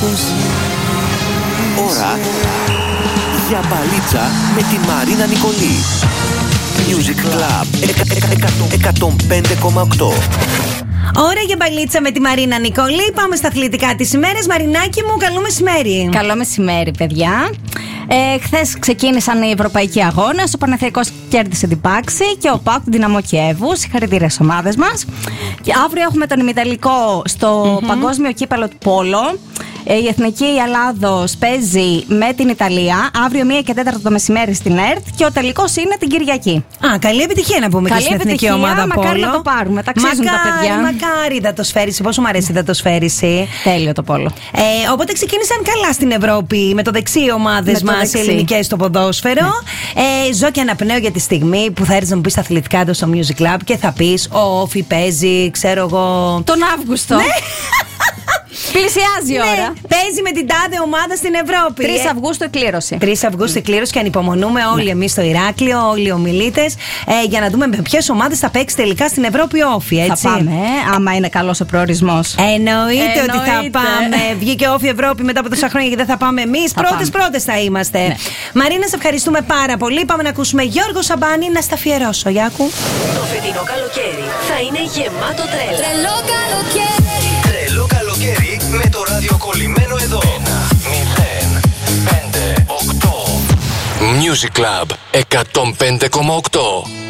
Ώρα για μπαλίτσα με τη Μαρίνα Νικολή. Music Club 105,8. Ώρα για μπαλίτσα με τη Μαρίνα Νικολή. Πάμε στα αθλητικά της ημέρας. Μαρινάκη μου, καλό μεσημέρι. Καλό μεσημέρι, παιδιά. Χθες ξεκίνησαν οι ευρωπαϊκοί αγώνες. Ο Παναθηναϊκός κέρδισε την Πάξη και ο ΠΑΟΚ την Δυναμό Κιέβου. Συγχαρητήρια στις ομάδες μας. Και αύριο έχουμε τον ημιτελικό στο παγκόσμιο κύπελλο του Πόλο. Η Εθνική Ελλάδος παίζει με την Ιταλία αύριο 1 και 4 το μεσημέρι στην ΕΡΤ και ο τελικός είναι την Κυριακή. Καλή επιτυχία να πούμε και στην εθνική ομάδα Πόλο. Μακάρι να το πάρουμε, τα αξίζουν τα παιδιά. Μακάρι η δατοσφαίριση, πόσο μου αρέσει η δατοσφαίριση. Τέλειο το Πόλο. Οπότε ξεκίνησαν καλά στην Ευρώπη με το δεξί οι ομάδες μας, οι ελληνικές στο ποδόσφαιρο. Ζω και αναπνέω για τη στιγμή που θα έρθεις να μου πεις τα αθλητικά του στο Music Club και θα πεις ο Όφι παίζει, ξέρω εγώ. Τον Αύγουστο. Ναι. Πλησιάζει η ώρα. Παίζει με την τάδε ομάδα στην Ευρώπη. 3 Αυγούστου η κλήρωση. 3 Αυγούστου η κλήρωση και ανυπομονούμε όλοι εμείς στο Ηράκλειο, όλοι οι ομιλήτες, για να δούμε με ποιες ομάδες θα παίξει τελικά στην Ευρώπη ο Όφι, έτσι. Θα πάμε, άμα είναι καλός ο προορισμός. Εννοείται ότι θα πάμε. Βγήκε ο Όφι Ευρώπη μετά από τόσα χρόνια και δεν θα πάμε εμείς. Πρώτες θα είμαστε. Ναι. Μαρίνα, σε ευχαριστούμε πάρα πολύ. Πάμε να ακούσουμε Γιώργο Σαμπάνη, να στα αφιερώσω. Γιάκου. Το φετινό καλοκαίρι θα είναι γεμάτο τρέλα. Τρελό καλοκαίρι. Τρελό καλοκαίρι με το ράδιο κολλημένο εδώ. 1, 0, 5, 8. Music Club 105,8.